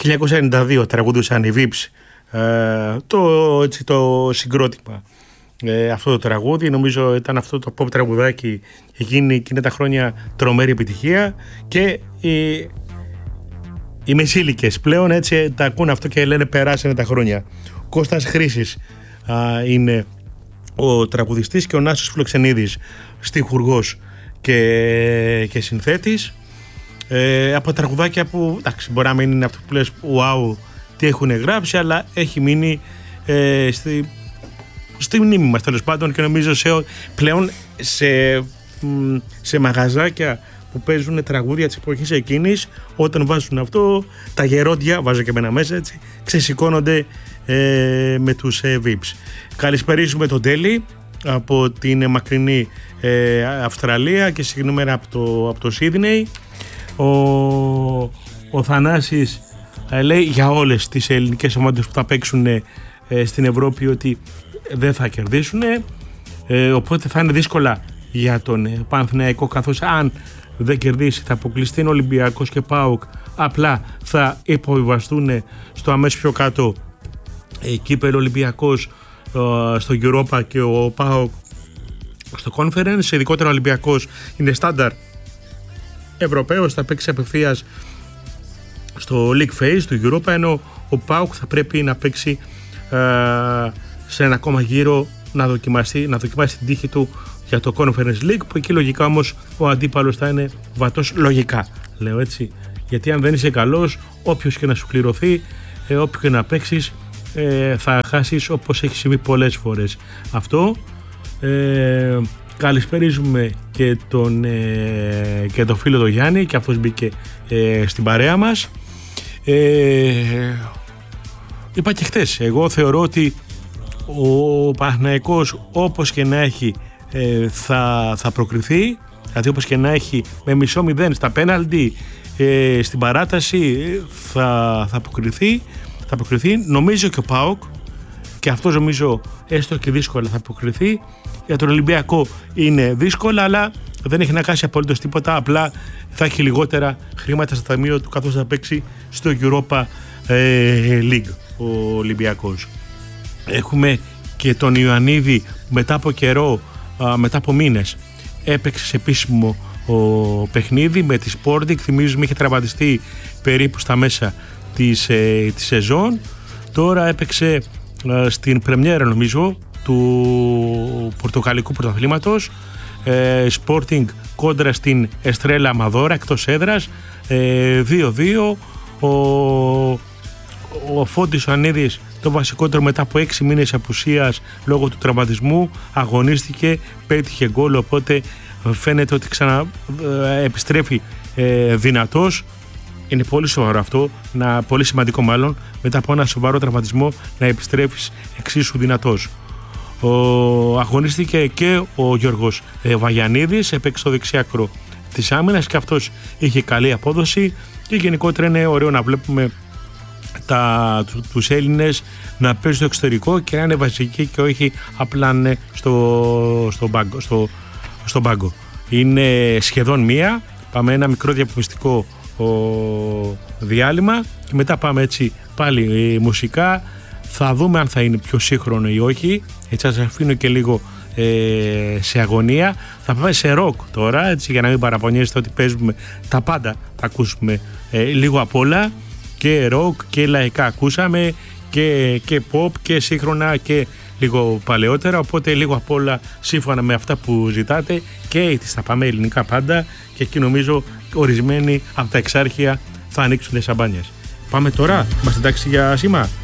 1992 τραγουδούσαν οι Vips το συγκρότημα. Αυτό το τραγούδι, νομίζω ήταν αυτό το pop τραγουδάκι εκείνη τα χρόνια τρομερή επιτυχία, και οι μεσήλικες πλέον έτσι τα ακούν αυτό και λένε περάσανε τα χρόνια. Κώστας Χρήσης είναι ο τραγουδιστής και ο Νάσος Φιλοξενίδης στιχουργός και συνθέτης. Από τραγουδάκια που εντάξει, μπορεί να μην είναι αυτό που λες wow τι έχουν γράψει, αλλά έχει μείνει στη μνήμη μας τέλος πάντων, και νομίζω πλέον σε μαγαζάκια που παίζουν τραγούδια της εποχής εκείνης, όταν βάζουν αυτό, τα γερόντια, βάζω και εμένα μέσα έτσι, ξεσηκώνονται με τους Vips. Καλησπερίζουμε τον Τέλη από την μακρινή Αυστραλία και συγκεκριμένα από το Σίδνεϊ. Ο Θανάσης λέει για όλες τις ελληνικές ομάδες που θα παίξουν στην Ευρώπη ότι δεν θα κερδίσουν, οπότε θα είναι δύσκολα για τον Παναθηναϊκό, καθώς αν δεν κερδίσει θα αποκλειστεί ο Ολυμπιακός και ΠΑΟΚ, απλά θα υποβιβαστούν στο αμέσως πιο κάτω κύπελλο, Ολυμπιακός στο Europa και ο ΠΑΟΚ στο Conference. Ειδικότερα ο Ολυμπιακός είναι στάνταρ Ευρωπαίος, θα παίξει απευθείας στο League Phase του Europa, ενώ ο ΠΑΟΚ θα πρέπει να παίξει σε ένα ακόμα γύρο, να δοκιμάσει την τύχη του για το Conference League, που εκεί λογικά όμως ο αντίπαλος θα είναι βατός, λογικά λέω έτσι, γιατί αν δεν είσαι καλός, όποιος και να σου κληρωθεί, όποιο και να παίξεις, θα χάσεις, όπως έχει συμβεί πολλές φορές αυτό. Καλησπερίζουμε και τον φίλο τον Γιάννη, και αυτός μπήκε στην παρέα μας. Είπα και χθες, εγώ θεωρώ ότι ο Παναθηναϊκός όπως και να έχει θα προκριθεί, δηλαδή όπως και να έχει με 0-0 στα πέναλτι, στην παράταση θα προκριθεί. Νομίζω και ο ΠΑΟΚ, και αυτός νομίζω έστω και δύσκολα θα προκριθεί. Για τον Ολυμπιακό είναι δύσκολα, αλλά δεν έχει να κάσει απολύτως τίποτα, απλά θα έχει λιγότερα χρήματα στο ταμείο του καθώς θα παίξει στο Europa League ο Ολυμπιακός. Έχουμε και τον Ιωαννίδη, μετά από καιρό, μετά από μήνες έπαιξε σε επίσημο παιχνίδι με τη Sporting. Θυμίζουμε είχε τραυματιστεί περίπου στα μέσα της σεζόν. Τώρα έπαιξε στην πρεμιέρα νομίζω του Πορτογαλικού Πρωταθλήματος, Sporting κόντρα στην Εστρέλα Αμαδόρα, εκτός έδρας, 2-2. Ο Φώτης Ιωαννίδης, το βασικότερο, μετά από 6 μήνες απουσίας λόγω του τραυματισμού, αγωνίστηκε, πέτυχε γκολ, οπότε φαίνεται ότι επιστρέφει δυνατός. Είναι πολύ σοβαρό αυτό, πολύ σημαντικό μάλλον, μετά από ένα σοβαρό τραυματισμό να επιστρέφεις εξίσου δυνατός. Αγωνίστηκε και ο Γιώργος Βαγιανίδης, έπαιξε στο δεξιάκρο της άμυνας και αυτός είχε καλή απόδοση, και γενικότερα είναι ωραίο να βλέπουμε τους Έλληνες να παίζουν στο εξωτερικό και να είναι βασικοί και όχι απλά είναι στον πάγκο. Είναι σχεδόν μία, πάμε ένα μικρό διαφημιστικό διάλειμμα και μετά πάμε έτσι πάλι μουσικά. Θα δούμε αν θα είναι πιο σύγχρονο ή όχι, έτσι σας αφήνω και λίγο σε αγωνία. Θα πάμε σε ροκ τώρα, έτσι, για να μην παραπονιέστε ότι παίζουμε τα πάντα, θα ακούσουμε λίγο απ' όλα, και ροκ και λαϊκά ακούσαμε, και pop και σύγχρονα και λίγο παλαιότερα, οπότε λίγο απ' όλα σύμφωνα με αυτά που ζητάτε, και θα πάμε ελληνικά πάντα, και εκεί νομίζω ορισμένοι από τα εξάρχεια θα ανοίξουν τις σαμπάνιες. Πάμε τώρα, είμαστε εντάξει για σήμα?